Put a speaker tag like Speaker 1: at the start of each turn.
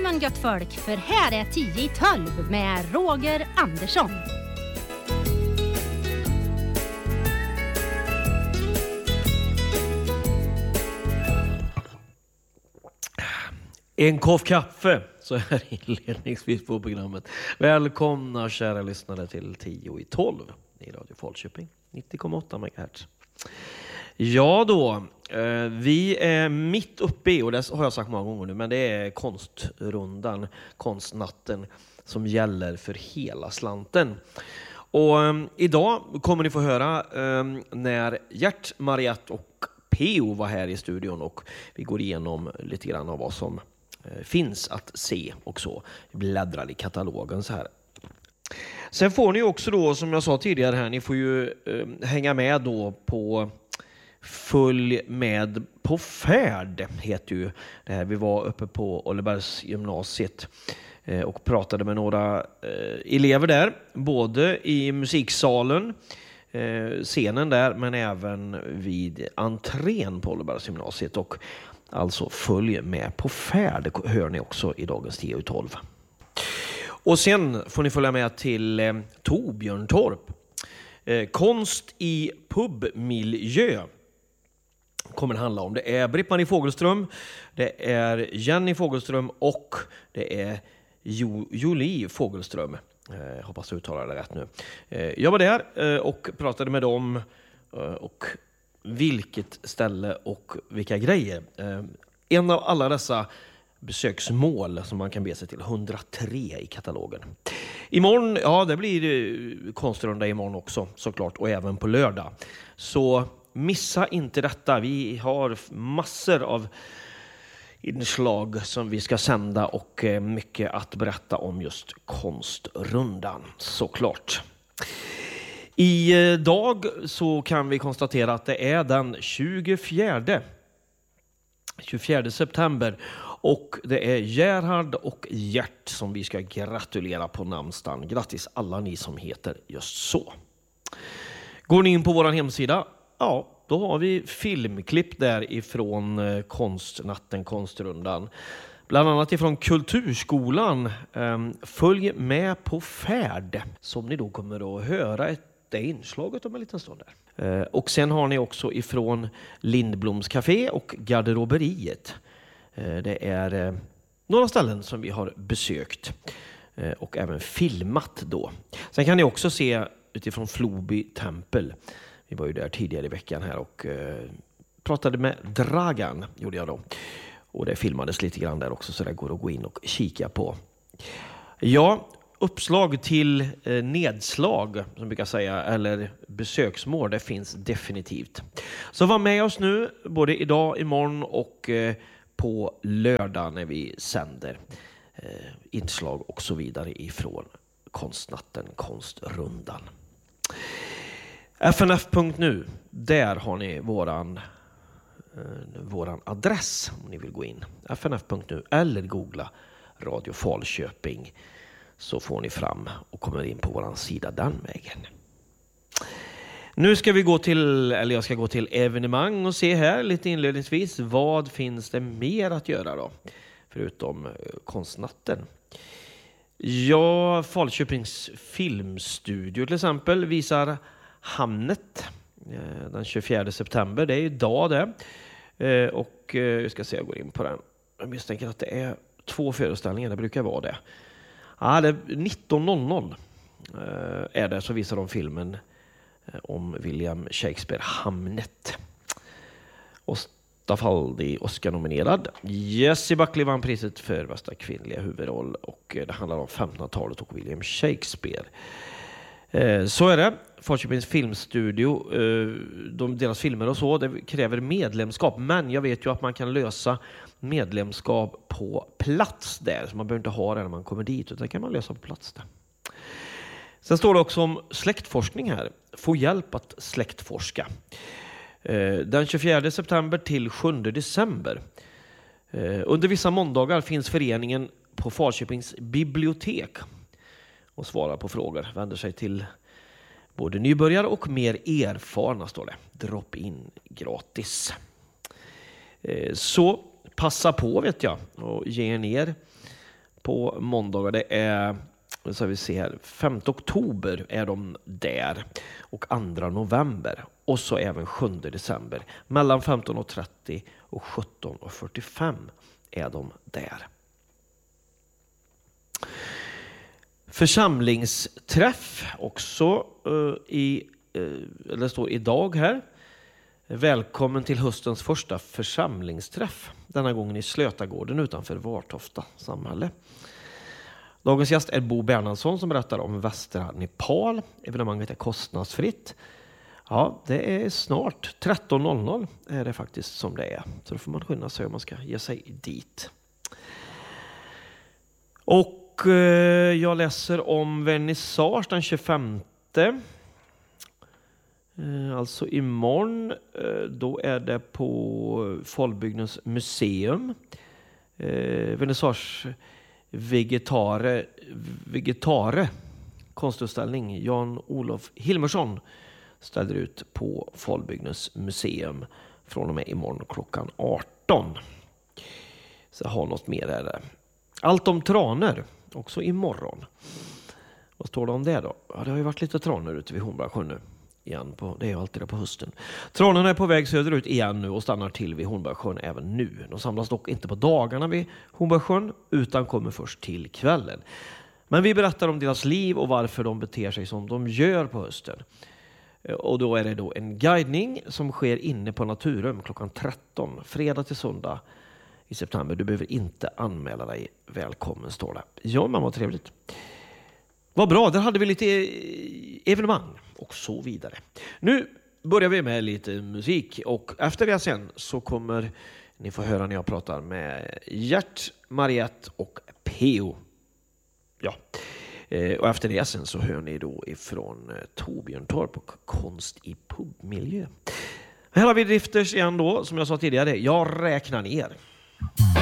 Speaker 1: Jajamän gött folk, för här är 10 i 12 med Roger Andersson.
Speaker 2: En kopp kaffe, så här inledningsvis på programmet. Välkomna kära lyssnare till 10 i 12 i Radio Falköping, 90,8 MHz. Ja då, vi är mitt uppe i, och det har jag sagt många gånger nu, men det är konstrundan, konstnatten som gäller för hela slanten. Och idag kommer ni få höra när Gert, Mariette och P.O. var här i studion, och vi går igenom lite grann av vad som finns att se och så. Bläddrar i katalogen så här. Sen får ni också då, som jag sa tidigare här, ni får ju hänga med då på Följ med på färd, heter ju det här. Vi var uppe på Ollebergs gymnasiet och pratade med några elever där, både i musiksalen, scenen där, men även vid entrén på Ollebergs gymnasiet. Och alltså följ med på färd hör ni också i dagens 10 i 12. Och sen får ni följa med till Torbjörntorp. Konst i pubmiljö kommer det handla om. Det är Britt-Marie Fogelström, det är Jenny Fogelström och det är Jolie Fogelström. Hoppas jag uttalar det rätt nu. Jag var där och pratade med dem och vilket ställe och vilka grejer. En av alla dessa besöksmål som man kan be sig till, 103 i katalogen. Imorgon, ja det blir konstrunda imorgon också såklart, och även på lördag. Så missa inte detta. Vi har massor av inslag som vi ska sända och mycket att berätta om just konstrundan såklart. Idag så kan vi konstatera att det är den 24 september och det är Gerhard och Gert som vi ska gratulera på namnsdagen. Grattis alla ni som heter just så. Går ni in på vår hemsida, ja, då har vi filmklipp där ifrån konstnatten, konstrundan. Bland annat ifrån Kulturskolan. Följ med på färd, som ni då kommer att höra det inslaget om en liten stund där. Och sen har ni också ifrån Lindbloms Café och Garderoberiet. Det är några ställen som vi har besökt och även filmat då. Sen kan ni också se utifrån Floby tempel. Vi var ju där tidigare i veckan här och pratade med Dragan, gjorde jag då. Och det filmades lite grann där också, så det går att gå in och kika på. Ja, uppslag till nedslag, som brukar säga, eller besöksmål, det finns definitivt. Så var med oss nu, både idag, imorgon och på lördag när vi sänder inslag och så vidare ifrån konstnatten, konstrundan. FNF.nu, där har ni våran adress om ni vill gå in. FNF.nu eller googla Radio Falköping, så får ni fram och kommer in på våran sida den vägen. Nu ska vi jag ska gå till evenemang och se här lite inledningsvis. Vad finns det mer att göra då? Förutom konstnatten. Ja, Falköpings filmstudio till exempel visar Hamnet den 24 september. Det är idag det. Och jag ska se, jag går in på den. Jag misstänker att det är 2 föreställningar, det brukar vara det. Ja, det är 19.00 är det, så visar de filmen om William Shakespeare, Hamnet. Och Stafaldi Oscar-nominerad. Jessie Buckley vann priset för bästa kvinnliga huvudroll, och det handlar om 1500-talet och William Shakespeare. Så är det. Falköpings filmstudio, deras filmer och så, det kräver medlemskap, men jag vet ju att man kan lösa medlemskap på plats där, så man behöver inte ha det när man kommer dit, utan det kan man lösa på plats där. Sen står det också om släktforskning här. Få hjälp att släktforska. Den 24 september till 7 december. Under vissa måndagar finns föreningen på Falköpings bibliotek och svarar på frågor. Vänder sig till både nybörjare och mer erfarna, står det. Drop in gratis. Så passa på, vet jag, och ge er ner på måndagar. Det är, så vi ser här, 5 oktober är de där och 2 november och så även 7 december. Mellan 15.30 och 17.45 är de där. Församlingsträff också det står idag här. Välkommen till höstens första församlingsträff. Denna gången i Slötagården utanför Vartofta samhälle. Dagens gäst är Bo Bernhardsson som berättar om västra Nepal. Evenemanget är kostnadsfritt. Ja, det är snart 13.00 är det faktiskt som det är. Så då får man skynda sig om man ska ge sig dit. Och jag läser om vernissage den 25. Alltså imorgon, då är det på Folkbygdens museum. Vernissage Vegetare konstutställning. Jan-Olof Hilmersson ställer ut på Folkbygdens museum från och med imorgon klockan 18. Så jag har något mer där. Allt om traner, också imorgon. Vad står det om det då? Ja, det har ju varit lite traner ute vid Hornborgasjön nu. Igen det är ju alltid det på hösten. Tranorna är på väg söderut igen nu och stannar till vid Hornborgasjön även nu. De samlas dock inte på dagarna vid Hornborgasjön utan kommer först till kvällen. Men vi berättar om deras liv och varför de beter sig som de gör på hösten. Och då är det då en guidning som sker inne på Naturum klockan 13, fredag till söndag i september. Du behöver inte anmäla dig. Välkommen, står det. Ja, men vad trevligt. Vad bra, där hade vi lite evenemang och så vidare. Nu börjar vi med lite musik och efter det sen så kommer ni få höra när jag pratar med Gert, Mariette och Peo. Ja, och efter det sen så hör ni då ifrån Torbjörn Torp och konst i pubmiljö. Här har vi Drifters igen då, som jag sa tidigare. Jag räknar ner.